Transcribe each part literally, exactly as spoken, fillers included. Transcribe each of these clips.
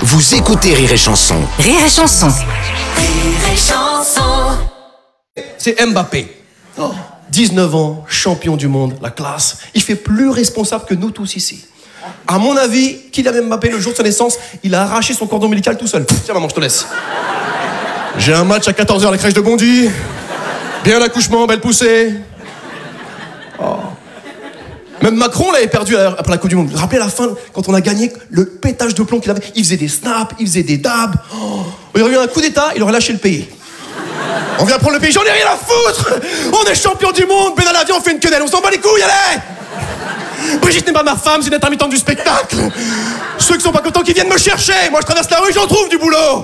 Vous écoutez Rire et Chanson. Rire et Chanson. Rire et Chanson. C'est Mbappé. Oh, dix-neuf ans, champion du monde, la classe. Il fait plus responsable que nous tous ici. À mon avis, Kylian Mbappé, le jour de sa naissance, il a arraché son cordon ombilical tout seul. Tiens maman, je te laisse. J'ai un match à quatorze heures à la crèche de Bondy. Bien l'accouchement, belle poussée. Oh. Même Macron l'avait perdu après la Coupe du Monde. Vous vous rappelez à la fin, quand on a gagné, le pétage de plomb qu'il avait, il faisait des snaps, il faisait des dabs. Oh. Il aurait eu un coup d'état, il aurait lâché le pays. On vient prendre le pays, j'en ai rien à foutre. On est champion du monde, Benalavi, on fait une quenelle, on s'en bat les couilles, allez. Brigitte n'est pas ma femme, c'est une intermittente du spectacle. Ceux qui sont pas contents, qui viennent me chercher. Moi, je traverse la rue, j'en trouve du boulot.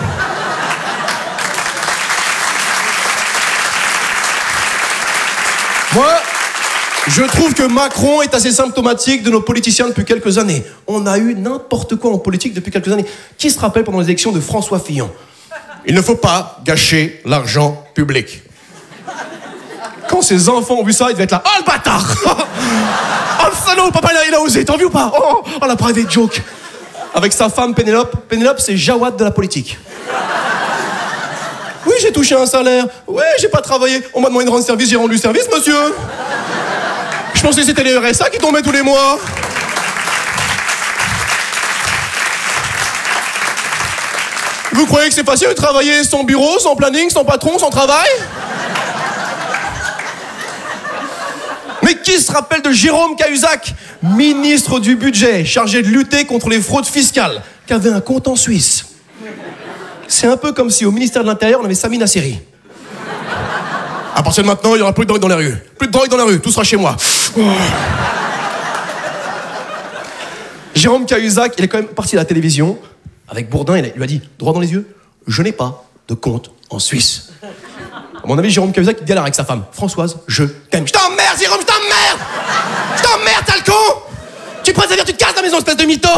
Moi, je trouve que Macron est assez symptomatique de nos politiciens depuis quelques années. On a eu n'importe quoi en politique depuis quelques années. Qui se rappelle pendant les élections de François Fillon ? Il ne faut pas gâcher l'argent public. Quand ses enfants ont vu ça, ils devaient être là. Oh le bâtard. Oh le salaud, papa il a, il a osé, t'as vu ou pas? Oh, oh la private joke. Avec sa femme Pénélope. Pénélope, c'est Jawad de la politique. Oui, j'ai touché un salaire. Ouais, j'ai pas travaillé. On m'a demandé de rendre service, j'ai rendu service, monsieur. Je pensais que c'était les R S A qui tombaient tous les mois. Vous croyez que c'est facile de travailler sans bureau, sans planning, sans patron, sans travail? Mais qui se rappelle de Jérôme Cahuzac, ministre du budget, chargé de lutter contre les fraudes fiscales, qui avait un compte en Suisse? C'est un peu comme si au ministère de l'Intérieur, on avait Samina Seri. À partir de maintenant, il n'y aura plus de drogue dans les rues. Plus de drogue dans la rue, tout sera chez moi. Oh. Jérôme Cahuzac, il est quand même parti de la télévision. Avec Bourdin, il lui a dit, droit dans les yeux, je n'ai pas de compte en Suisse. À mon avis, Jérôme Cahuzac, il galère avec sa femme. Françoise, je t'aime. Je t'emmerde, Jérôme, je t'emmerde. Je t'emmerde, t'as le con. Tu prends ta vertu, tu te casses la maison, espèce de mytho.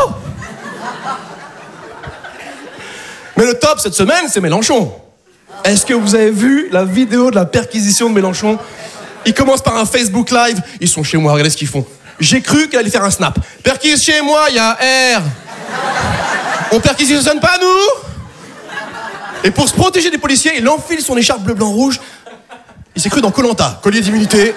Mais le top cette semaine, c'est Mélenchon. Est-ce que vous avez vu la vidéo de la perquisition de Mélenchon? Il commence par un Facebook Live. Ils sont chez moi, regardez ce qu'ils font. J'ai cru qu'elle allait faire un snap. Perquise chez moi, il y a R. On perquisitionne pas, nous? Et pour se protéger des policiers, il enfile son écharpe bleu, blanc, rouge. Il s'est cru dans Koh-Lanta, collier d'immunité.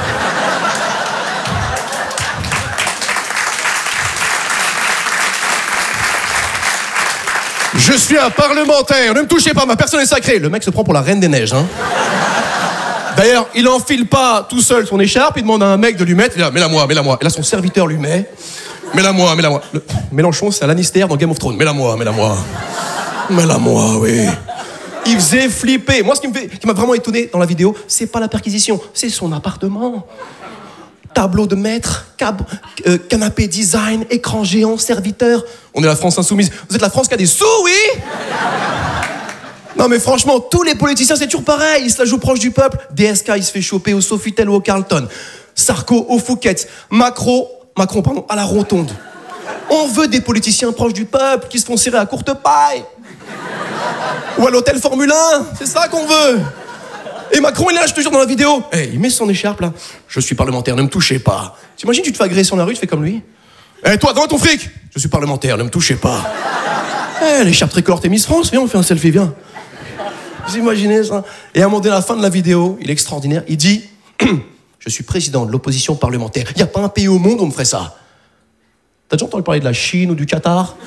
Je suis un parlementaire, ne me touchez pas, ma personne est sacrée. Le mec se prend pour la reine des neiges, hein. D'ailleurs, il enfile pas tout seul son écharpe, il demande à un mec de lui mettre, il dit, mets-la moi, mets-la moi. Et là, son serviteur lui met, mets-la moi, mets-la moi. Le... Mélenchon, c'est à Lannister dans Game of Thrones, mets-la moi, mets-la moi. Mets-la moi, oui. Il faisait flipper. Moi, ce qui, me fait, qui m'a vraiment étonné dans la vidéo, c'est pas la perquisition, c'est son appartement. Tableau de maître, cab- euh, canapé design, écran géant, serviteur. On est la France insoumise. Vous êtes la France qui a des sous, oui? Non mais franchement, tous les politiciens, c'est toujours pareil. Ils se la jouent proche du peuple. D S K, il se fait choper au Sofitel ou au Carlton. Sarko au Phuket. Macron, Macron, pardon, à la Rotonde. On veut des politiciens proches du peuple qui se font serrer à courte paille. Ou à l'hôtel Formule un. C'est ça qu'on veut. Et Macron, il est là, je te jure, dans la vidéo. Hey, il met son écharpe, là. Je suis parlementaire, ne me touchez pas. T'imagines, tu te fais agresser dans la rue, tu fais comme lui. Eh, hey, toi, donne ton fric. Je suis parlementaire, ne me touchez pas. Eh, hey, l'écharpe tricolore, t'es Miss France. Viens, on fait un selfie, viens. Vous imaginez ça? Et à un moment donné, à la fin de la vidéo, il est extraordinaire. Il dit, je suis président de l'opposition parlementaire. Il n'y a pas un pays au monde où on me ferait ça. T'as déjà entendu parler de la Chine ou du Qatar?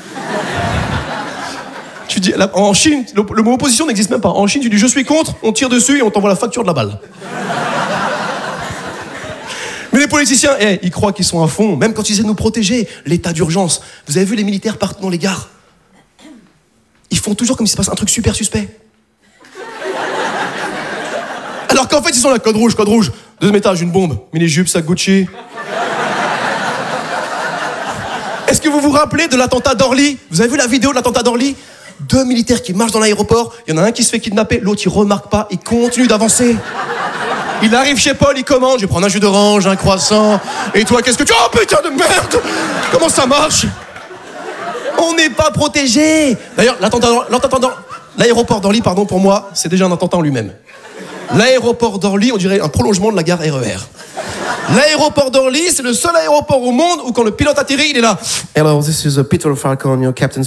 Tu dis, là, en Chine, le, le mot opposition n'existe même pas. En Chine, tu dis je suis contre, on tire dessus et on t'envoie la facture de la balle. Mais les politiciens, eh, ils croient qu'ils sont à fond, même quand ils essaient de nous protéger. L'état d'urgence. Vous avez vu les militaires partent dans les gares? Ils font toujours comme s'il se passe un truc super suspect. Alors qu'en fait, ils sont là, code rouge, code rouge. Deuxième étage, une bombe. Mini-jupe, sac Gucci. Est-ce que vous vous rappelez de l'attentat d'Orly? Vous avez vu la vidéo de l'attentat d'Orly? Deux militaires qui marchent dans l'aéroport, il y en a un qui se fait kidnapper, l'autre il remarque pas, il continue d'avancer. Il arrive chez Paul, il commande, je vais prendre un jus d'orange, un croissant, et toi qu'est-ce que tu... Oh putain de merde! Comment ça marche? On n'est pas protégé. D'ailleurs, l'attentat, l'attentat d'Orly, l'aéroport d'Orly, pardon, pour moi, c'est déjà un attentat en lui-même. L'aéroport d'Orly, on dirait un prolongement de la gare R E R. L'aéroport d'Orly, c'est le seul aéroport au monde où quand le pilote atterrit, il est là. Hello, this is Peter Falcon, your captain